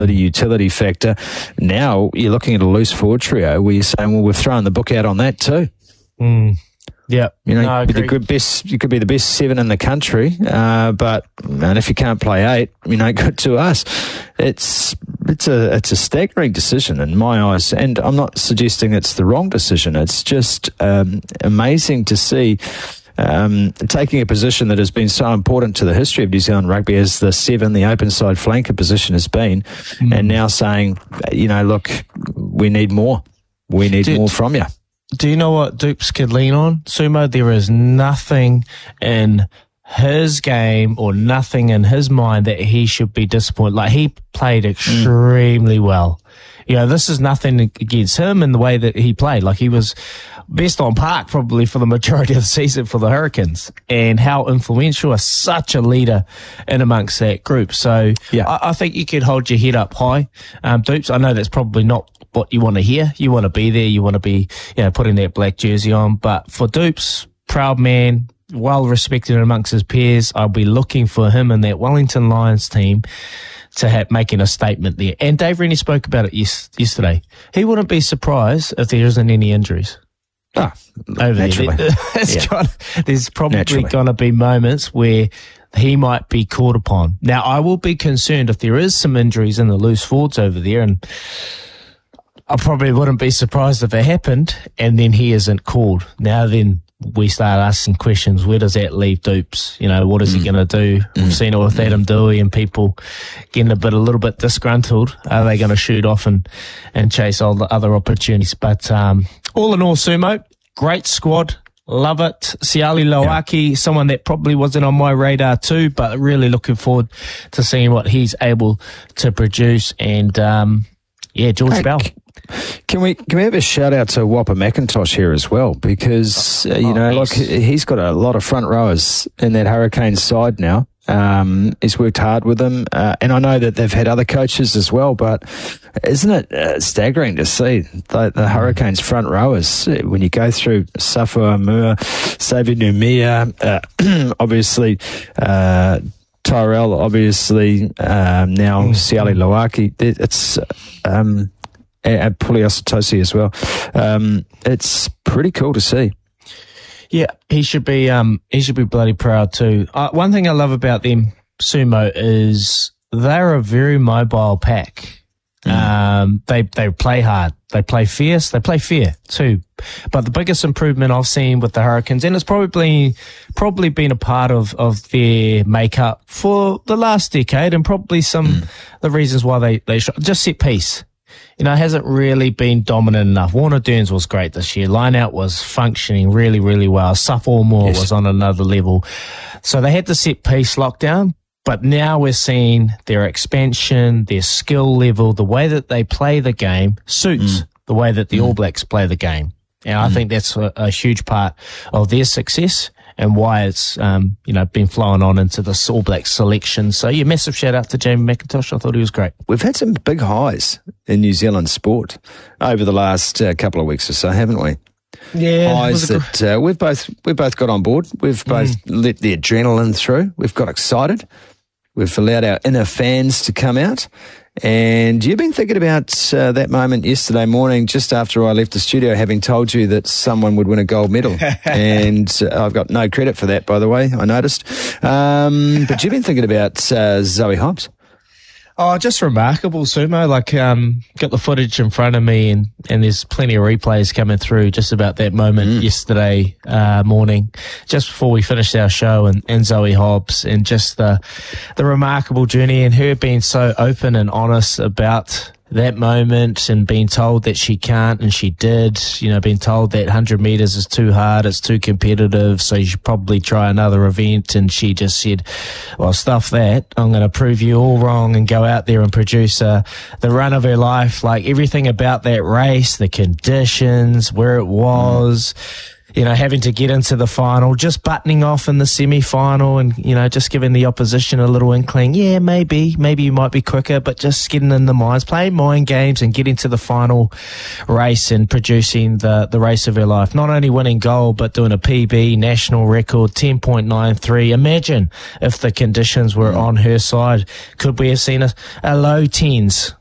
utility factor. Now you're looking at a loose forward trio where you're saying, well, we've thrown the book out on that too. Yeah, you know, you could be the best 7 in the country, but man, if you can't play 8, you know, good to us. It's a staggering decision in my eyes, and I'm not suggesting it's the wrong decision. It's just amazing to see taking a position that has been so important to the history of New Zealand rugby as the 7, the open side flanker position has been, and now saying, you know, look, we need more. We need more from you. Do you know what Dupes could lean on, Sumo? There is nothing in his game or nothing in his mind that he should be disappointed. Like, he played extremely well. You know, this is nothing against him in the way that he played. Like, he was best on park probably for the majority of the season for the Hurricanes, and how influential, such a leader in amongst that group. So I think you could hold your head up high. Dupes, I know that's probably not what you want to hear. You want to be there. You want to be, you know, putting that black jersey on. But for Dupes, proud man, well respected amongst his peers, I'll be looking for him in that Wellington Lions team to making a statement there. And Dave Rennie spoke about it yesterday. He wouldn't be surprised if there isn't any injuries. Naturally. There's probably going to be moments where he might be called upon. Now, I will be concerned if there is some injuries in the loose forwards over there, and I probably wouldn't be surprised if it happened and then he isn't called. Now then we start asking questions. Where does that leave Dupes? You know, what is he going to do? We've seen it with Adam Dewey and people getting a little bit disgruntled. Are they going to shoot off and chase all the other opportunities? But all in all, Sumo, great squad. Love it. Siali Lauaki, someone that probably wasn't on my radar too, but really looking forward to seeing what he's able to produce. And George Bell. Can we have a shout out to Whopper McIntosh here as well, because look, he's got a lot of front rowers in that Hurricanes side now. He's worked hard with them, and I know that they've had other coaches as well, but isn't it staggering to see the Hurricanes front rowers when you go through Safo Amur, Xavier Numia, obviously Tyrell, obviously now Siali Lauaki. It's and Puliasatosi as well. It's pretty cool to see. Yeah, he should be bloody proud too. One thing I love about them, Sumo, is they're a very mobile pack. They play hard, they play fierce, they play fair too. But the biggest improvement I've seen with the Hurricanes, and it's probably been a part of their makeup for the last decade, and probably some the reasons why they just set piece. You know, hasn't really been dominant enough. Warner Dearns was great this year. Line-out was functioning really, really well. Safo Moore was on another level. So they had the set piece lockdown, but now we're seeing their expansion, their skill level, the way that they play the game suits the way that the All Blacks play the game. And I think that's a huge part of their success and why it's, been flowing on into the All Blacks selection. So, massive shout out to Jamie McIntosh. I thought he was great. We've had some big highs in New Zealand sport over the last couple of weeks or so, haven't we? Yeah. Highs that we've both got on board. We've both let the adrenaline through. We've got excited. We've allowed our inner fans to come out. And you've been thinking about that moment yesterday morning, just after I left the studio, having told you that someone would win a gold medal. And I've got no credit for that, by the way, I noticed. But you've been thinking about Zoe Hobbs. Oh, just remarkable, Sumo. Like, got the footage in front of me and there's plenty of replays coming through just about that moment yesterday morning, just before we finished our show, and Zoe Hobbs, and just the remarkable journey, and her being so open and honest about that moment, and being told that she can't, and she did, being told that 100 meters is too hard, it's too competitive, so you should probably try another event. And she just said, well, stuff that, I'm going to prove you all wrong and go out there and produce the run of her life. Like, everything about that race, the conditions, where it was, having to get into the final, just buttoning off in the semi-final and, just giving the opposition a little inkling. Yeah, maybe you might be quicker, but just getting in the minds, playing mind games and getting to the final race and producing the race of her life. Not only winning gold, but doing a PB, national record, 10.93. Imagine if the conditions were on her side. Could we have seen a low tens